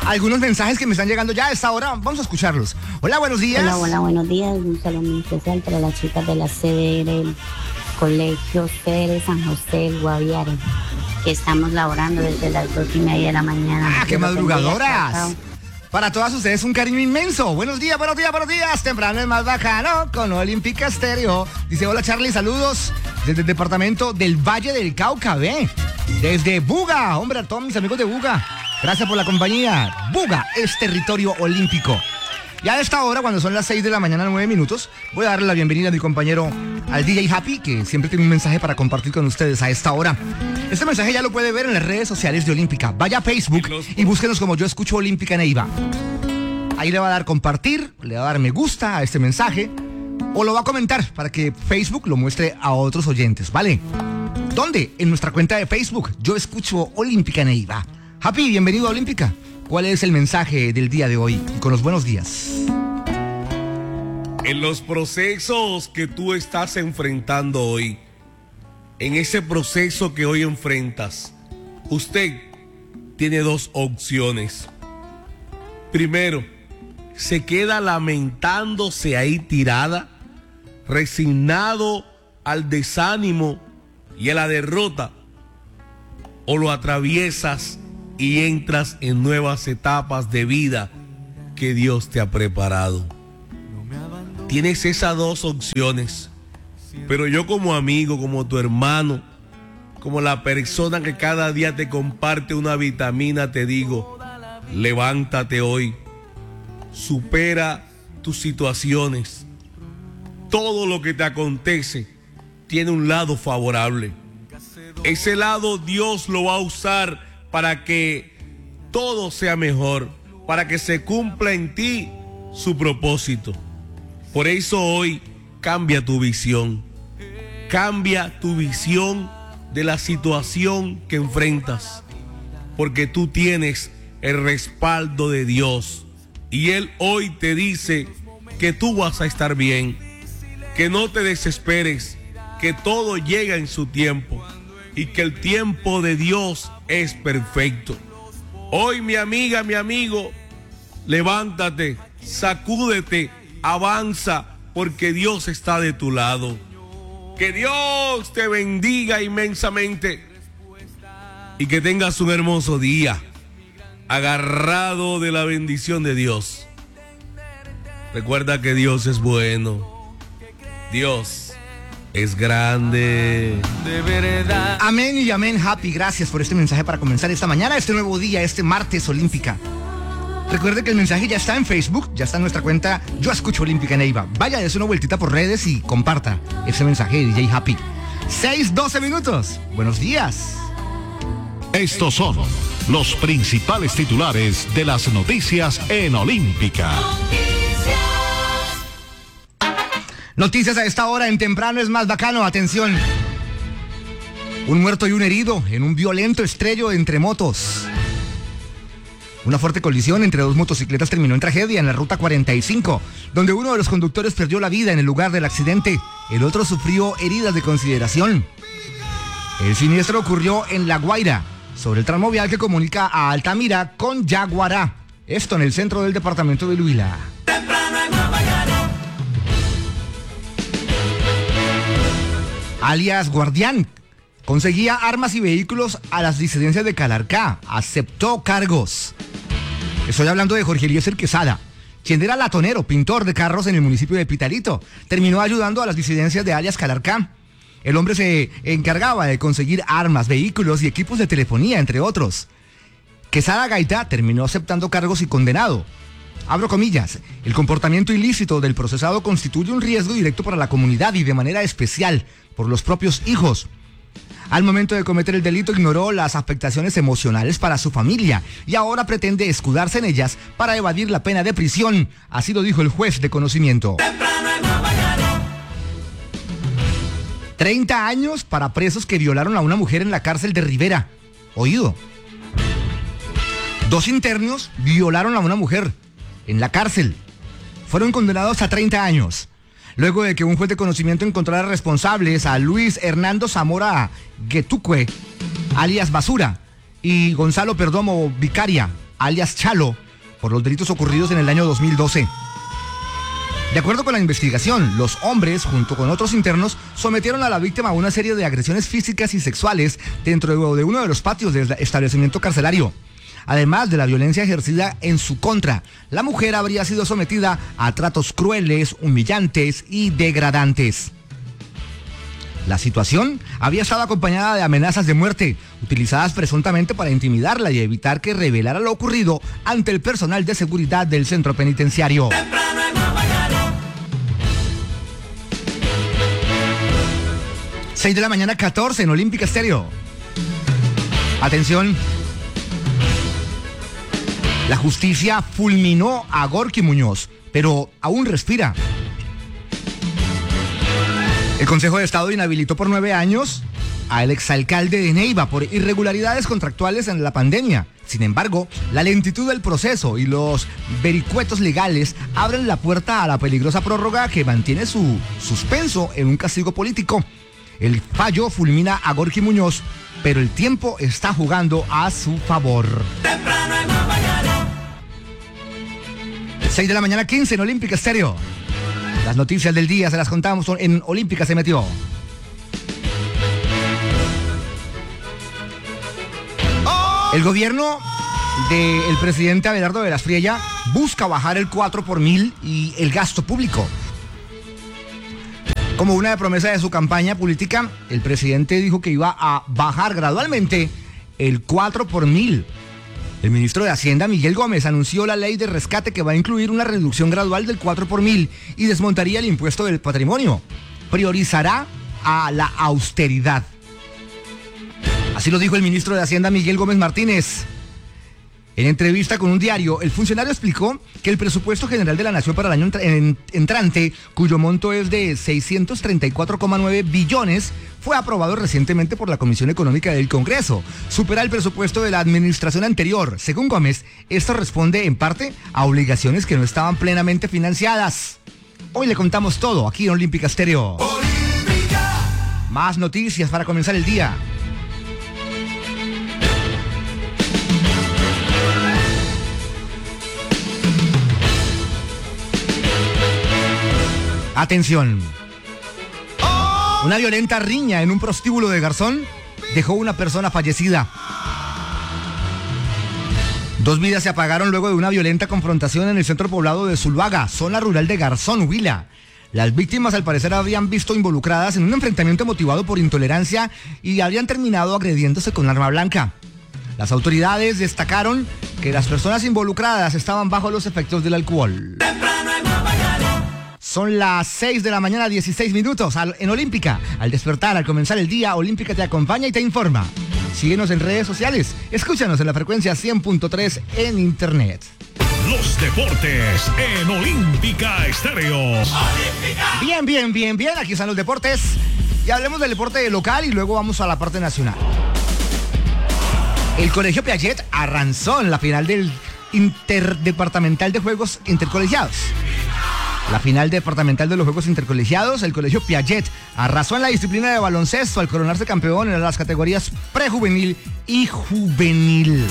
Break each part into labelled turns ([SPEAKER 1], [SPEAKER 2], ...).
[SPEAKER 1] algunos mensajes que me están llegando ya a esta hora. Vamos a escucharlos. Hola, buenos días.
[SPEAKER 2] Hola, buenos días. Un saludo muy especial para las chicas de la sede del Colegio Fede San José del Guaviare, que estamos laborando desde las 2:30 de la mañana.
[SPEAKER 1] ¡Ah, qué madrugadoras! Para todas ustedes un cariño inmenso. Buenos días, buenos días, buenos días. Temprano es más bacano con Olímpica Estéreo. Dice, hola Charlie, saludos desde el departamento del Valle del Cauca, ¿ve? Desde Buga. Hombre, a todos mis amigos de Buga, gracias por la compañía. Buga es territorio olímpico. Ya a esta hora, cuando son las 6 de la mañana, 9 minutos, voy a darle la bienvenida a mi compañero, al DJ Happy, que siempre tiene un mensaje para compartir con ustedes a esta hora. Este mensaje ya lo puede ver en las redes sociales de Olímpica. Vaya a Facebook y búsquenos como Yo Escucho Olímpica Neiva. Ahí le va a dar compartir, le va a dar me gusta a este mensaje, o lo va a comentar para que Facebook lo muestre a otros oyentes, ¿vale? ¿Dónde? En nuestra cuenta de Facebook, Yo Escucho Olímpica Neiva. Happy, bienvenido a Olímpica. ¿Cuál es el mensaje del día de hoy? Y con los buenos días.
[SPEAKER 3] En los procesos que tú estás enfrentando hoy, en ese proceso que hoy enfrentas, usted tiene dos opciones. Primero, se queda lamentándose ahí tirada, resignado al desánimo y a la derrota, o lo atraviesas y entras en nuevas etapas de vida que Dios te ha preparado. Tienes esas dos opciones, pero yo como amigo, como tu hermano, como la persona que cada día te comparte una vitamina, te digo, levántate hoy, supera tus situaciones. Todo lo que te acontece tiene un lado favorable. Ese lado Dios lo va a usar para que todo sea mejor, para que se cumpla en ti su propósito. Por eso hoy cambia tu visión de la situación que enfrentas, porque tú tienes el respaldo de Dios y Él hoy te dice que tú vas a estar bien, que no te desesperes, que todo llega en su tiempo y que el tiempo de Dios es perfecto. Hoy, mi amiga, mi amigo, levántate, sacúdete, avanza, porque Dios está de tu lado. Que Dios te bendiga inmensamente y que tengas un hermoso día, agarrado de la bendición de Dios. Recuerda que Dios es bueno. Dios es grande.
[SPEAKER 1] De verdad. Amén y amén, Happy. Gracias por este mensaje para comenzar esta mañana, este nuevo día, este martes Olímpica. Recuerde que el mensaje ya está en Facebook, ya está en nuestra cuenta Yo Escucho Olímpica Neiva. Vaya, dése una vueltita por redes y comparta ese mensaje de DJ Happy. 6:12 minutos. Buenos días.
[SPEAKER 4] Estos son los principales titulares de las noticias en Olímpica.
[SPEAKER 1] Noticias a esta hora en Temprano es más bacano. Atención. Un muerto y un herido en un violento estrello entre motos. Una fuerte colisión entre dos motocicletas terminó en tragedia en la ruta 45, donde uno de los conductores perdió la vida en el lugar del accidente. El otro sufrió heridas de consideración. El siniestro ocurrió en La Guaira, sobre el tramo vial que comunica a Altamira con Yaguará. Esto en el centro del departamento del Huila. Alias Guardián conseguía armas y vehículos a las disidencias de Calarcá. Aceptó cargos. Estoy hablando de Jorge Eliezer Quesada, quien era latonero, pintor de carros en el municipio de Pitalito. Terminó ayudando a las disidencias de alias Calarcá. El hombre se encargaba de conseguir armas, vehículos y equipos de telefonía, entre otros. Quesada Gaita terminó aceptando cargos y condenado. Abro comillas, el comportamiento ilícito del procesado constituye un riesgo directo para la comunidad y de manera especial por los propios hijos. Al momento de cometer el delito ignoró las afectaciones emocionales para su familia y ahora pretende escudarse en ellas para evadir la pena de prisión. Así lo dijo el juez de conocimiento. 30 años para presos que violaron a una mujer en la cárcel de Rivera. Oído. 2 internos violaron a una mujer en la cárcel. Fueron condenados a 30 años. Luego de que un juez de conocimiento encontrara responsables a Luis Hernando Zamora Guetuque, alias Basura, y Gonzalo Perdomo Vicaria, alias Chalo, por los delitos ocurridos en el año 2012. De acuerdo con la investigación, los hombres, junto con otros internos, sometieron a la víctima a una serie de agresiones físicas y sexuales dentro de uno de los patios del establecimiento carcelario. Además de la violencia ejercida en su contra, la mujer habría sido sometida a tratos crueles, humillantes y degradantes. La situación había estado acompañada de amenazas de muerte, utilizadas presuntamente para intimidarla y evitar que revelara lo ocurrido ante el personal de seguridad del centro penitenciario. 6 de la mañana, 14 en Olímpica Estéreo. Atención. La justicia fulminó a Gorky Muñoz, pero aún respira. El Consejo de Estado inhabilitó por 9 años al exalcalde de Neiva por irregularidades contractuales en la pandemia. Sin embargo, la lentitud del proceso y los vericuetos legales abren la puerta a la peligrosa prórroga que mantiene su suspenso en un castigo político. El fallo fulmina a Gorky Muñoz, pero el tiempo está jugando a su favor. 6 de la mañana, 15 en Olímpica Estéreo. Las noticias del día se las contamos en Olímpica se metió. El gobierno del presidente Abelardo de la Espriella busca bajar el 4 por mil y el gasto público. Como una promesa de su campaña política, el presidente dijo que iba a bajar gradualmente el 4 por mil. El ministro de Hacienda, Miguel Gómez, anunció la ley de rescate que va a incluir una reducción gradual del 4 por mil y desmontaría el impuesto del patrimonio. Priorizará a la austeridad. Así lo dijo el ministro de Hacienda, Miguel Gómez Martínez. En entrevista con un diario, el funcionario explicó que el presupuesto general de la Nación para el año entrante, cuyo monto es de 634,9 billones, fue aprobado recientemente por la Comisión Económica del Congreso. Supera el presupuesto de la administración anterior. Según Gómez, esto responde en parte a obligaciones que no estaban plenamente financiadas. Hoy le contamos todo aquí en Olímpica Estéreo. ¡Olímpica! Más noticias para comenzar el día. Atención. Una violenta riña en un prostíbulo de Garzón dejó una persona fallecida. 2 vidas se apagaron luego de una violenta confrontación en el centro poblado de Zuluaga, zona rural de Garzón, Huila. Las víctimas al parecer habían visto involucradas en un enfrentamiento motivado por intolerancia y habrían terminado agrediéndose con arma blanca. Las autoridades destacaron que las personas involucradas estaban bajo los efectos del alcohol. Son las 6 de la mañana, 16 minutos en Olímpica. Al despertar, al comenzar el día, Olímpica te acompaña y te informa. Síguenos en redes sociales. Escúchanos en la frecuencia 100.3 en internet.
[SPEAKER 4] Los deportes en Olímpica Estéreo.
[SPEAKER 1] Bien. Aquí están los deportes. Y hablemos del deporte local y luego vamos a la parte nacional. El Colegio Piaget arrasó en la final del Interdepartamental de Juegos Intercolegiados. La final departamental de los Juegos Intercolegiados, el Colegio Piaget arrasó en la disciplina de baloncesto al coronarse campeón en las categorías prejuvenil y juvenil.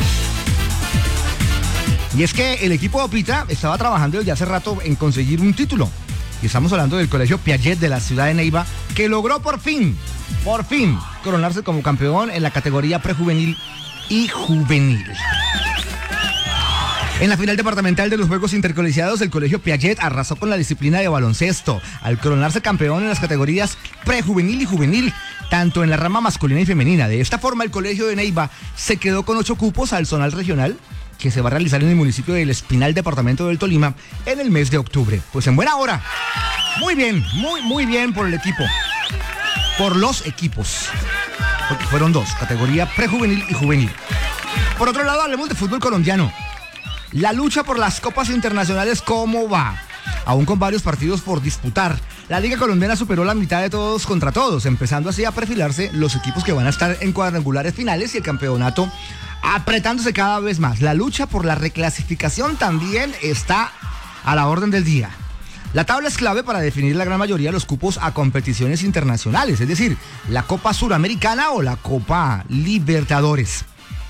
[SPEAKER 1] Y es que el equipo Opita estaba trabajando desde hace rato en conseguir un título. Y estamos hablando del Colegio Piaget de la ciudad de Neiva, que logró por fin, coronarse como campeón en la categoría prejuvenil y juvenil. En la final departamental de los Juegos Intercolegiados, el Colegio Piaget arrasó con la disciplina de baloncesto, al coronarse campeón en las categorías prejuvenil y juvenil, tanto en la rama masculina y femenina. De esta forma, el Colegio de Neiva se quedó con 8 cupos al zonal regional, que se va a realizar en el municipio del Espinal, departamento del Tolima, en el mes de octubre. Pues en buena hora. Muy bien, muy bien por el equipo. Por los equipos. Porque fueron 2, categoría prejuvenil y juvenil. Por otro lado, hablemos de fútbol colombiano. La lucha por las copas internacionales, ¿cómo va? Aún con varios partidos por disputar, la Liga Colombiana superó la mitad de todos contra todos, empezando así a perfilarse los equipos que van a estar en cuadrangulares finales y el campeonato apretándose cada vez más. La lucha por la reclasificación también está a la orden del día. La tabla es clave para definir la gran mayoría de los cupos a competiciones internacionales, es decir, la Copa Suramericana o la Copa Libertadores.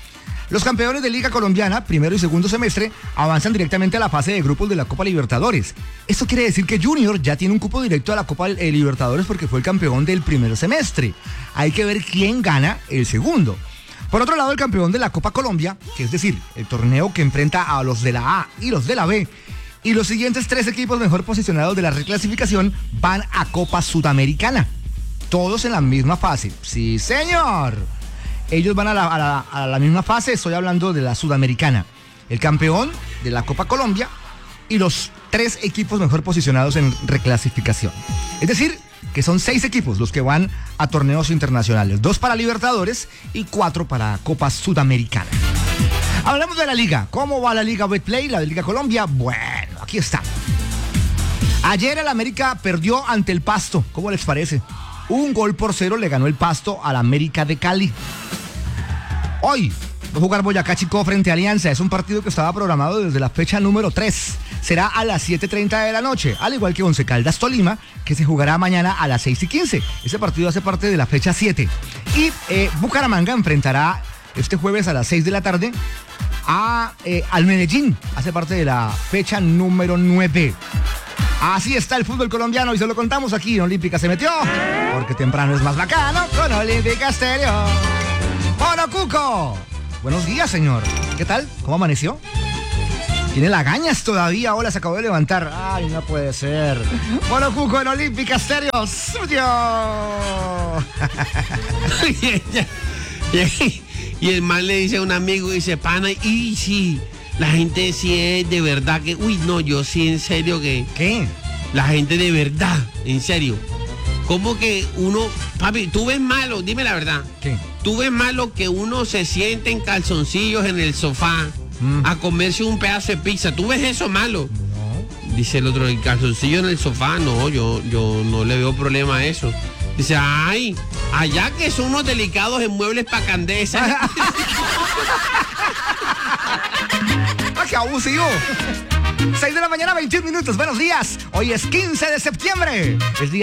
[SPEAKER 1] Los campeones de Liga Colombiana, primero y segundo semestre, avanzan directamente a la fase de grupos de la Copa Libertadores. Esto quiere decir que Junior ya tiene un cupo directo a la Copa Libertadores porque fue el campeón del primer semestre. Hay que ver quién gana el segundo. Por otro lado, el campeón de la Copa Colombia, que es decir, el torneo que enfrenta a los de la A y los de la B, y los siguientes 3 equipos mejor posicionados de la reclasificación van a Copa Sudamericana. Todos en la misma fase. ¡Sí, señor! Ellos van a la misma fase, estoy hablando de la Sudamericana. El campeón de la Copa Colombia y los 3 equipos mejor posicionados en reclasificación. Es decir, que son 6 equipos los que van a torneos internacionales. 2 para Libertadores y 4 para Copa Sudamericana. Hablamos de la liga. ¿Cómo va la Liga Betplay, la de Liga Colombia? Bueno, aquí está. Ayer el América perdió ante el Pasto. ¿Cómo les parece? 1-0 le ganó el Pasto al América de Cali. Hoy va a jugar Boyacá Chicó frente a Alianza. Es un partido que estaba programado desde la fecha número 3. Será a las 7:30 de la noche, al igual que Once Caldas Tolima, que se jugará mañana a las 6:15. Ese partido hace parte de la fecha 7. Y Bucaramanga enfrentará este jueves a las 6 de la tarde al Medellín. Hace parte de la fecha número 9. Así está el fútbol colombiano y se lo contamos aquí en Olímpica Se Metió, porque temprano es más bacano con Olímpica Estéreo. ¡Hola, Cuco! Buenos días, señor. ¿Qué tal? ¿Cómo amaneció? ¿Tiene lagañas todavía? Hola, se acabó de levantar. Ay, no puede ser. ¡Hola, Cuco en Olímpica Estéreo! ¡Suyo!
[SPEAKER 5] Y el man le dice a un amigo, dice, pana, y sí, la gente sí es de verdad que, uy, no, yo sí en serio que...
[SPEAKER 1] ¿Qué?
[SPEAKER 5] La gente de verdad, en serio. ¿Cómo que uno, papi, tú ves malo, dime la verdad.
[SPEAKER 1] ¿Qué?
[SPEAKER 5] Tú ves malo que uno se siente en calzoncillos en el sofá a comerse un pedazo de pizza? ¿Tú ves eso malo? No. Dice el otro, el calzoncillo en el sofá, no, yo no le veo problema a eso. Dice, ay, allá que son unos delicados en muebles pa' Candesa.
[SPEAKER 1] ¡Qué abusivo! 6 de la mañana, 21 minutos. Buenos días. Hoy es 15 de septiembre. El día